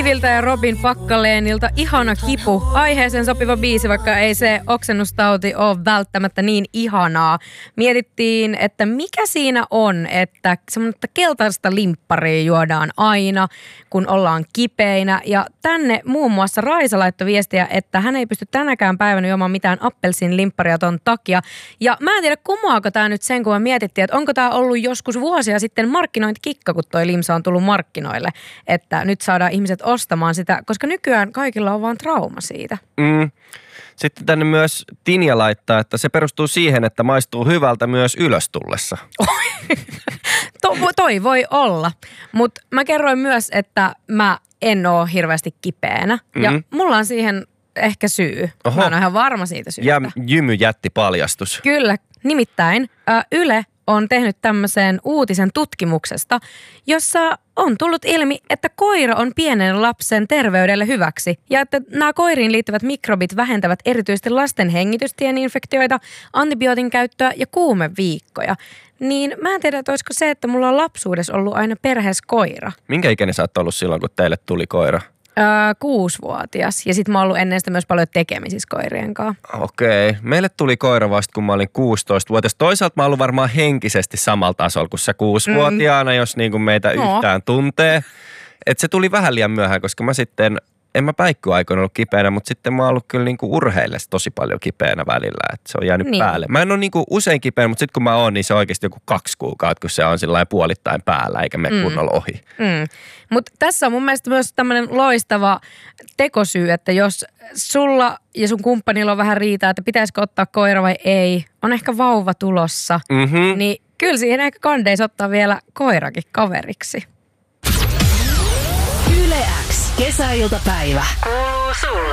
Iviltä ja Robin Pakkaleenilta ihana kipu. Aiheeseen sopiva biisi, vaikka ei se oksennustauti ole välttämättä niin ihanaa. Mietittiin, että mikä siinä on, että semmoista keltaista limpparia juodaan aina, kun ollaan kipeinä. Ja tänne muun muassa Raisa laittoi viestiä, että hän ei pysty tänäkään päivänä juomaan mitään appelsiinilimpparia ton takia. Ja mä en tiedä, kumoako tää nyt sen, kun me mietittiin, että onko tää ollut joskus vuosia sitten markkinointikikka, kun toi limsa on tullut markkinoille. Että nyt saadaan ihmiset ostamaan sitä, koska nykyään kaikilla on vaan trauma siitä. Sitten tänne myös Tinja laittaa, että se perustuu siihen, että maistuu hyvältä myös ylös tullessa. Toi voi olla, mutta mä kerroin myös, että mä en oo hirveästi kipeänä ja mulla on siihen ehkä syy. Oho. Mä en ole ihan varma siitä syystä. Ja jymyjättipaljastus. Kyllä, nimittäin Yle on tehnyt tämmöisen uutisen tutkimuksesta, jossa on tullut ilmi, että koira on pienen lapsen terveydelle hyväksi ja että nämä koiriin liittyvät mikrobit vähentävät erityisesti lasten hengitystien infektioita, antibiootin käyttöä ja kuumeviikkoja. Niin mä en tiedä, että olisiko se, että mulla on lapsuudessa ollut aina perheessä koira. Minkä ikäinen sä oot ollut silloin, kun teille tuli koira? 6-vuotias. Ja sit mä oon ollut ennen sitä myös paljon tekemisissä koirien kanssa. Okei. Meille tuli koira vasta, kun mä olin 16-vuotias. Toisaalta mä oon ollut varmaan henkisesti samalla tasolla kuin sä 6-vuotiaana, jos niin kuin meitä yhtään tuntee. Et se tuli vähän liian myöhään, koska mä sitten, en mä päikkyaikoina ollut kipeänä, mutta sitten mä oon ollut kyllä niin kuin urheillessa tosi paljon kipeänä välillä. Että se on jäänyt päälle. Mä en ole niin kuin usein kipeänä, mutta sitten kun mä oon, niin se on oikeasti joku 2 kuukautta, kun se on sillain puolittain päällä, eikä mene kunnolla ohi. Mutta tässä on mun mielestä myös tämmöinen loistava tekosyy, että jos sulla ja sun kumppanilla on vähän riitaa, että pitäisikö ottaa koira vai ei, on ehkä vauva tulossa, niin kyllä siihen ehkä kandeisi ottaa vielä koirakin kaveriksi. Yle X, kesäiltapäivä.